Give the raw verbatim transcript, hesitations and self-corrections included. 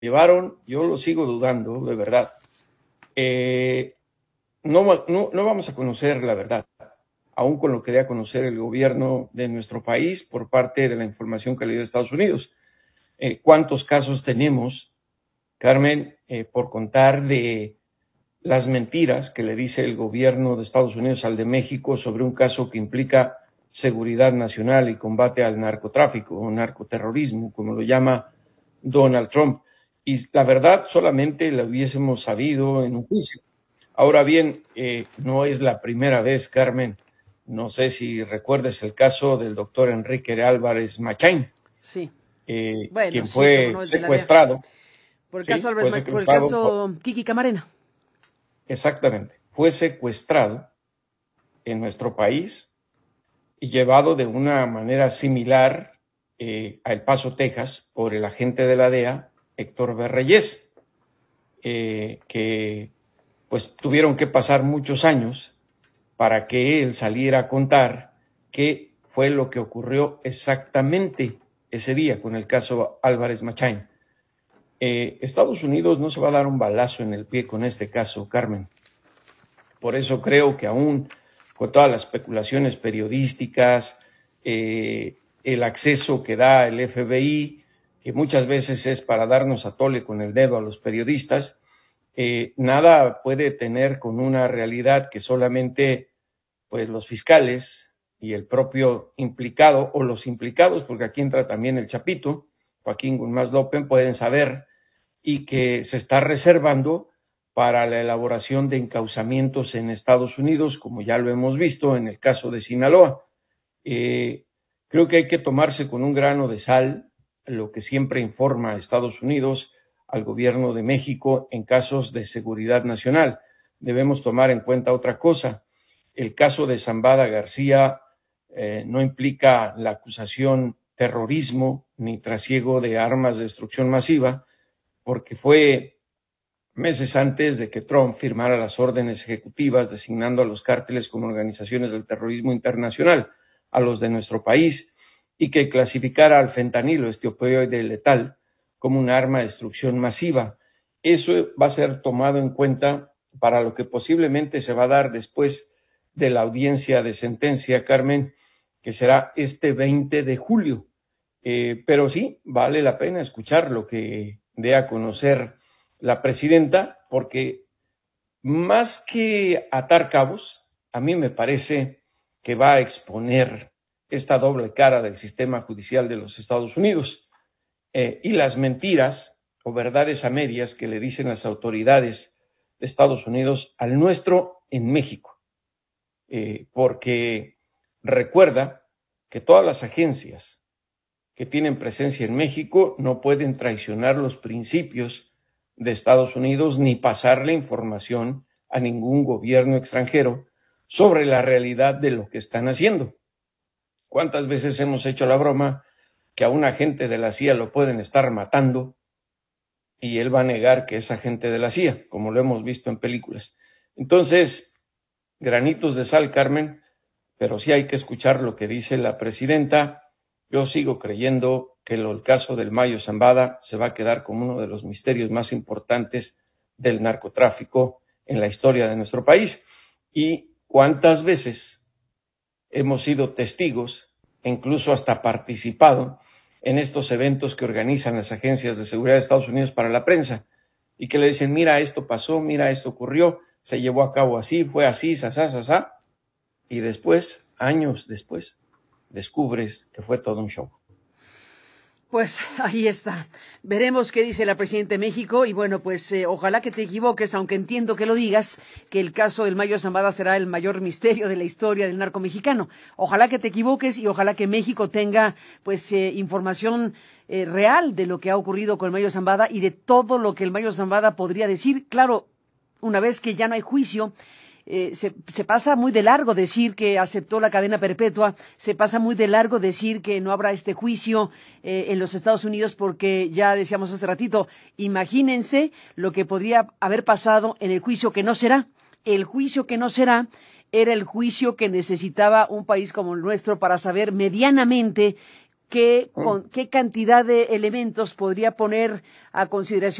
llevaron, yo lo sigo dudando, de verdad. Eh, no, no, no vamos a conocer la verdad, aún con lo que dé a conocer el gobierno de nuestro país por parte de la información que le dio Estados Unidos. Eh, ¿Cuántos casos tenemos, Carmen, eh, por contar de las mentiras que le dice el gobierno de Estados Unidos al de México sobre un caso que implica seguridad nacional y combate al narcotráfico o narcoterrorismo, como lo llama Donald Trump? Y la verdad solamente la hubiésemos sabido en un juicio. Ahora bien, eh, no es la primera vez, Carmen. No sé si recuerdes el caso del doctor Enrique Álvarez Machain, Sí. eh, Bueno, quien sí, como fue no, el de la D E A. secuestrado, Por el caso ¿sí? Álvarez, Fue Ma- por el secuestrado, por- caso Kiki Camarena. exactamente, fue secuestrado en nuestro país y llevado de una manera similar eh, a El Paso, Texas, por el agente de la D E A, Héctor B. Reyes, eh, que pues tuvieron que pasar muchos años para que él saliera a contar qué fue lo que ocurrió exactamente ese día con el caso Álvarez Machain. Eh, Estados Unidos no se va a dar un balazo en el pie con este caso, Carmen. Por eso creo que aún con todas las especulaciones periodísticas, eh, el acceso que da el F B I, que muchas veces es para darnos a tole con el dedo a los periodistas, eh, nada puede tener con una realidad que solamente pues los fiscales y el propio implicado o los implicados, porque aquí entra también el Chapito, Joaquín Guzmán López, pueden saber, y que se está reservando para la elaboración de encauzamientos en Estados Unidos, como ya lo hemos visto en el caso de Sinaloa. Eh, creo que hay que tomarse con un grano de sal lo que siempre informa a Estados Unidos al gobierno de México en casos de seguridad nacional. Debemos tomar en cuenta otra cosa. El caso de Zambada García eh, no implica la acusación terrorismo ni trasiego de armas de destrucción masiva, porque fue meses antes de que Trump firmara las órdenes ejecutivas designando a los cárteles como organizaciones del terrorismo internacional, a los de nuestro país, y que clasificara al fentanilo, este opioide letal, como un arma de destrucción masiva. Eso va a ser tomado en cuenta para lo que posiblemente se va a dar después de la audiencia de sentencia, Carmen, que será este veinte de julio. Eh, pero sí, vale la pena escuchar lo que dé a conocer la presidenta, porque más que atar cabos, a mí me parece que va a exponer esta doble cara del sistema judicial de los Estados Unidos eh, y las mentiras o verdades a medias que le dicen las autoridades de Estados Unidos al nuestro en México. Eh, porque recuerda que todas las agencias que tienen presencia en México no pueden traicionar los principios de Estados Unidos ni pasarle información a ningún gobierno extranjero sobre la realidad de lo que están haciendo. ¿Cuántas veces hemos hecho la broma que a un agente de la C I A lo pueden estar matando y él va a negar que es agente de la C I A, como lo hemos visto en películas? Entonces, granitos de sal, Carmen, pero sí hay que escuchar lo que dice la presidenta. Yo sigo creyendo que lo, el caso del Mayo Zambada se va a quedar como uno de los misterios más importantes del narcotráfico en la historia de nuestro país. Y cuántas veces hemos sido testigos, incluso hasta participado en estos eventos que organizan las agencias de seguridad de Estados Unidos para la prensa y que le dicen, mira, esto pasó, mira, esto ocurrió, se llevó a cabo así, fue así, sasá, sasá, y después, años después, descubres que fue todo un show. Pues ahí está. Veremos qué dice la presidenta de México y bueno, pues eh, ojalá que te equivoques, aunque entiendo que lo digas, que el caso del Mayo Zambada será el mayor misterio de la historia del narco mexicano. Ojalá que te equivoques y ojalá que México tenga pues eh, información eh, real de lo que ha ocurrido con el Mayo Zambada y de todo lo que el Mayo Zambada podría decir. Claro, una vez que ya no hay juicio, Eh, se, se pasa muy de largo decir que aceptó la cadena perpetua, se pasa muy de largo decir que no habrá este juicio eh, en los Estados Unidos porque ya decíamos hace ratito, imagínense lo que podría haber pasado en el juicio que no será. El juicio que no será era el juicio que necesitaba un país como el nuestro para saber medianamente ¿qué, con, qué cantidad de elementos podría poner a consideración